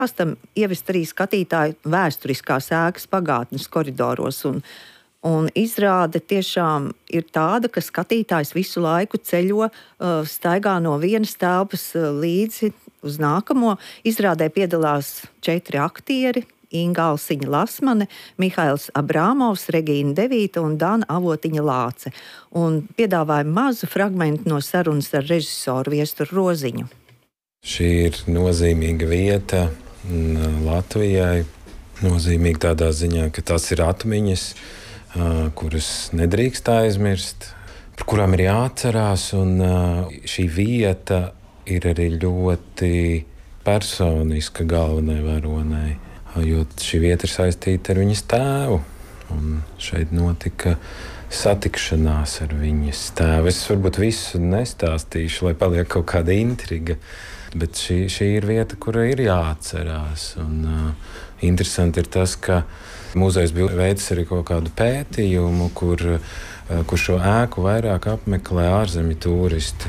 stāstam ievest arī skatītāju vēsturiskās ēkas pagātnes koridoros. Un izrāde tiešām ir tāda, ka skatītājs visu laiku ceļo, staigā no vienas telpas līdzi uz nākamo. Izrādē piedalās 4 aktieri: Inga Alsiņa Lasmane, Mihails Abrāmovs, Regīna Devīta un Dana Avotiņa Lāce. Un piedāvājam mazu fragmentu no sarunas ar režisoru Viesturu Roziņu. Šī ir nozīmīga vieta Latvijai. Nozīmīga tādā ziņā, ka tas ir atmiņas, kuras nedrīkst aizmirst, par kurām ir jāatcerās. Un šī vieta ir arī ļoti personiska galvenai varonei, jo šī vieta ir saistīta ar viņas tēvu. Un šeit notika satikšanās ar viņas tēvu. Es varbūt visu nestāstīšu, lai paliek kaut kāda intriga, bet šī ir vieta, kura ir jāatcerās. Un interesanti ir tas, ka muzejs bija veicis arī kaut kādu pētījumu, kur šo ēku vairāk apmeklē ārzemju turisti.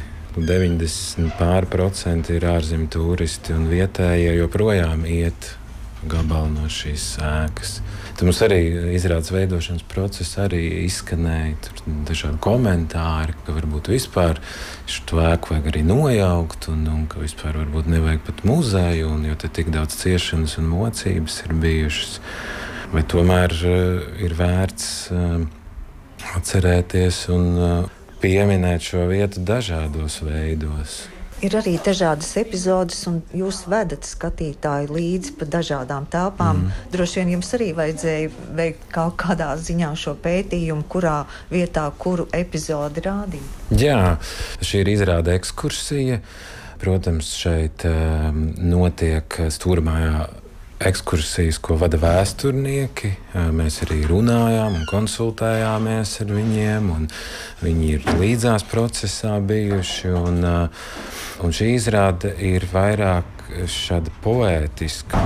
90% ir ārzemju turisti, un vietējie joprojām iet gabalu no šīs ēkas. Tad mums arī izrādes veidošanas process arī izskanēja dažādi komentāri, ka varbūt vispār šo ēku vajag arī nojaukt, un ka vispār varbūt nevajag pat muzeju, jo te tik daudz ciešanas un mocības ir bijušas. Vai tomēr ir vērts atcerēties un pieminēt šo vietu dažādos veidos? Ir arī dažādas epizodes, un jūs vedat skatītāju līdzi pa dažādām telpām. Droši vien jums arī vajadzēja veikt kaut kādā ziņā šo pētījumu, kurā vietā kuru epizodi rādīt. Jā, šī ir izrāde ekskursija. Protams, šeit notiek Stūrmājā ekskursijas, ko vada vēsturnieki. Mēs arī runājām un konsultējāmies ar viņiem, un viņi ir līdzās procesā bijuši. Un šī izrāde ir vairāk šāda poētiska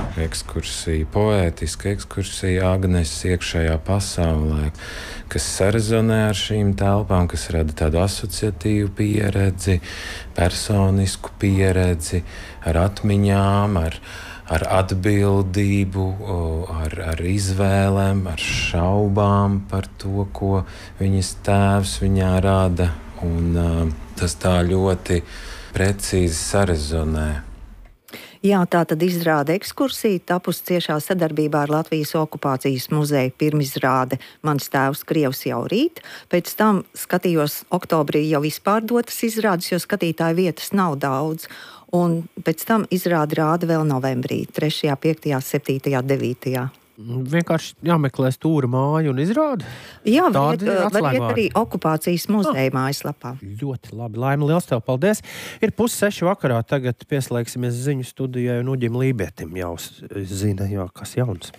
ekskursija Agnes iekšējā pasaulē, kas sarezonē ar šīm telpām, kas rada tādu asociatīvu pieredzi, personisku pieredzi, ar atmiņām, ar atbildību, ar izvēlēm, ar šaubām par to, ko viņas tēvs viņā rada. Un tas tā ļoti precīzi sarezonē. Jā, tā tad izrāde ekskursija tapusi ciešā sadarbībā ar Latvijas okupācijas muzeju. Pirmizrāde Mans tēvs Krievs jau rīt. Pēc tam skatījos oktobrī jau izpārdotas izrādes, jo skatītāju vietas nav daudz. Un pēc tam izrādi rāda vēl novembrī, 3., 5., 7., 9. Vienkārši jāmeklē Stūra māju un izrādi? Jā, var iet arī okupācijas muzeja mājaslapā. Ļoti labi. Laima, liels tev paldies. Ir 5:30 vakarā, tagad pieslēgsimies ziņu studijai un Uģim Lībietim jau zina, kas jauns.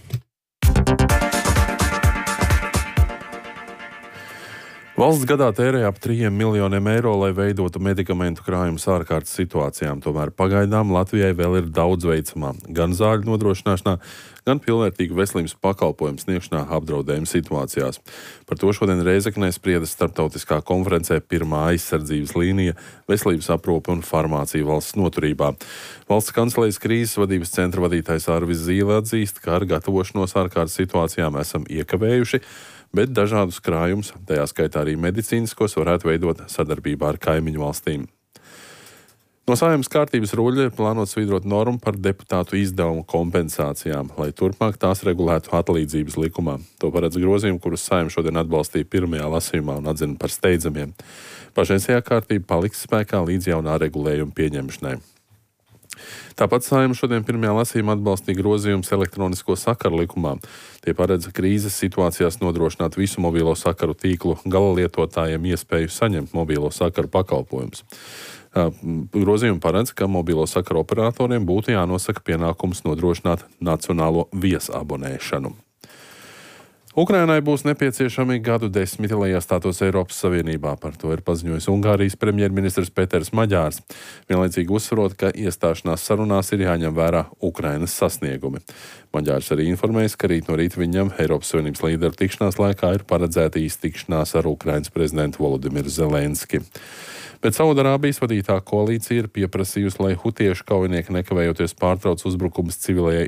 Valsts gadā tērē ap 3 miljoniem eiro, lai veidotu medikamentu krājumus ārkārtas situācijām. Tomēr pagaidām Latvijai vēl ir daudz veicamā, gan zāļu nodrošināšanā, gan pilnvērtīgu veselības pakalpojumu sniegšanā apdraudējuma situācijās. Par to šodien Rēzeknē sprieda starptautiskā konferencē Pirmā aizsardzības līnija - veselības aprūpe un farmācija valsts noturībā. Valsts kancelejas krīzes vadības centra vadītājs Arvis Zīle atzīst, ka ar gatavošanos ārkārtas situācijām esam iekavējuši, bet dažādus krājumus, tajā skaitā arī medicīniskos, varētu veidot sadarbībā ar kaimiņu valstīm. No Saeimas kārtības ruļļa plānot svītrot normu par deputātu izdevumu kompensācijām, lai turpmāk tās regulētu atlīdzības likumā. To paredz grozījumi, kurus Saeima šodien atbalstīja pirmajā lasījumā un atzina par steidzamiem. Pašreizējā kārtība paliks spēkā līdz jaunā regulējuma pieņemšanai. Tāpat Saeima šodien pirmajā lasījumā atbalstīja grozījumus elektronisko sakaru likumā. Tie paredz krīzes situācijās nodrošināt visu mobilo sakaru tīklu galalietotājiem iespēju saņemt mobilo sakaru pakalpojumus. Grozījumi paredz, ka mobilo sakaru operatoriem būtu jānosaka pienākums nodrošināt nacionālo viesabonēšanu. Ukrainai būs nepieciešami gadu desmiti, lai iestātos Eiropas Savienībā. Par to ir paziņojis Ungārijas premjerministrs Peters Maģārs. Vienlaicīgi uzsverot, ka iestāšanās sarunās ir jāņem vērā Ukrainas sasniegumi. Maģārs arī informējis, ka rīt no rīta viņam Eiropas Savienības līderu tikšanās laikā ir paredzēta iztikšanās ar Ukrainas prezidentu Volodimiru Zelenski. Bet Saudarābijas vadītā koalīcija ir pieprasījusi, lai hutiešu kaujinieki nekavējoties pārtrauc uzbrukumus civilajai